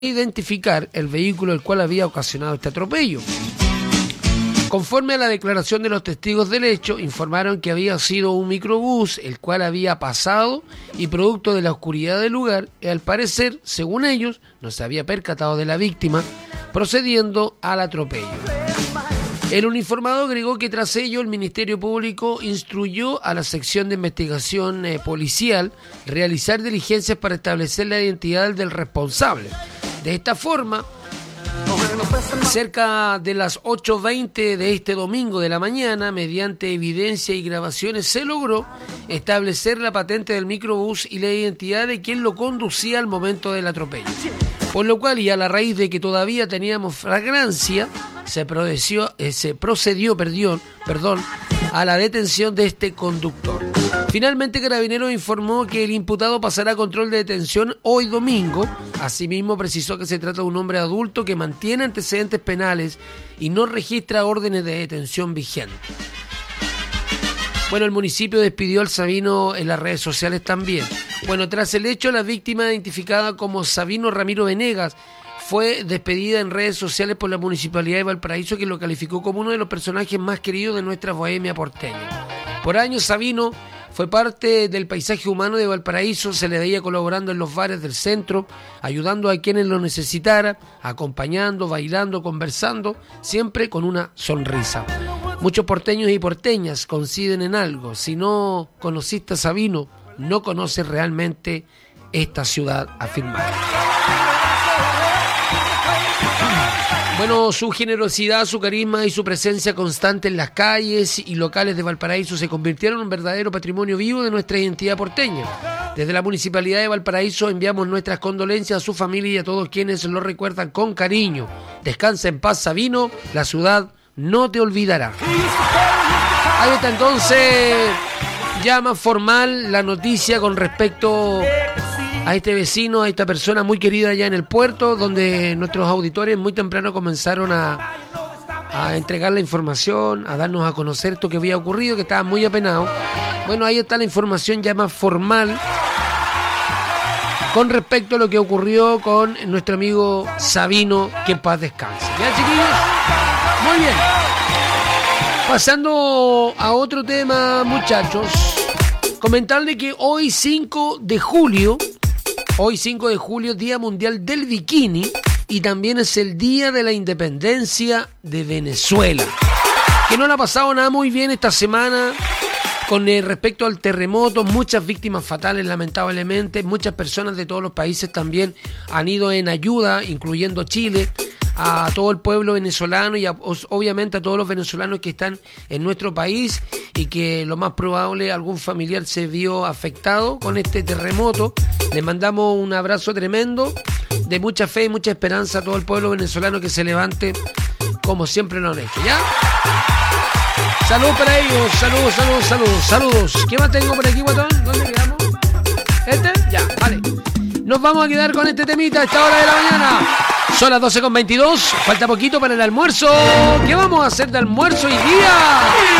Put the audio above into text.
identificar el vehículo el cual había ocasionado este atropello. Conforme a la declaración de los testigos del hecho, informaron que había sido un microbús el cual había pasado y producto de la oscuridad del lugar, al parecer, según ellos, no se había percatado de la víctima, procediendo al atropello. El uniformado agregó que tras ello el Ministerio Público instruyó a la sección de investigación policial realizar diligencias para establecer la identidad del responsable. De esta forma, cerca de las 8:20 de este domingo de la mañana, mediante evidencia y grabaciones, se logró establecer la patente del microbús y la identidad de quien lo conducía al momento del atropello. Por lo cual, y a la raíz de que todavía teníamos flagrancia, se procedió a la detención de este conductor. Finalmente, Carabineros informó que el imputado pasará a control de detención hoy domingo. Asimismo, precisó que se trata de un hombre adulto que mantiene antecedentes penales y no registra órdenes de detención vigentes. Bueno, el municipio despidió al Sabino en las redes sociales también. Bueno, tras el hecho, la víctima identificada como Sabino Ramiro Venegas fue despedida en redes sociales por la Municipalidad de Valparaíso, que lo calificó como uno de los personajes más queridos de nuestra bohemia porteña. Por años, Sabino fue parte del paisaje humano de Valparaíso, se le veía colaborando en los bares del centro, ayudando a quienes lo necesitara, acompañando, bailando, conversando, siempre con una sonrisa. Muchos porteños y porteñas coinciden en algo: si no conociste a Sabino, no conoces realmente esta ciudad, afirmada. Bueno, su generosidad, su carisma y su presencia constante en las calles y locales de Valparaíso se convirtieron en un verdadero patrimonio vivo de nuestra identidad porteña. Desde la Municipalidad de Valparaíso enviamos nuestras condolencias a su familia y a todos quienes lo recuerdan con cariño. Descansa en paz, Sabino, la ciudad no te olvidará. Ahí está entonces ya más formal la noticia con respecto a este vecino, a esta persona muy querida allá en el puerto, donde nuestros auditores muy temprano comenzaron a entregar la información, a darnos a conocer esto que había ocurrido, que estaba muy apenado. Bueno, ahí está la información ya más formal con respecto a lo que ocurrió con nuestro amigo Sabino, que en paz descanse. ¿Ya, chiquillos? Muy bien. Pasando a otro tema, muchachos, comentarle que hoy 5 de julio, Día Mundial del Bikini, y también es el Día de la Independencia de Venezuela. Que no le ha pasado nada muy bien esta semana con respecto al terremoto, muchas víctimas fatales lamentablemente, muchas personas de todos los países también han ido en ayuda, incluyendo Chile, a todo el pueblo venezolano y obviamente a todos los venezolanos que están en nuestro país y que lo más probable algún familiar se vio afectado con este terremoto. Les mandamos un abrazo tremendo, de mucha fe y mucha esperanza a todo el pueblo venezolano, que se levante como siempre lo han hecho, ¿ya? Salud para ellos, saludos. ¿Qué más tengo por aquí, guatón? ¿Dónde quedamos? ¿Este? Ya, vale. Nos vamos a quedar con este temita a esta hora de la mañana. Son las 12:22, falta poquito para el almuerzo. ¿Qué vamos a hacer de almuerzo hoy día?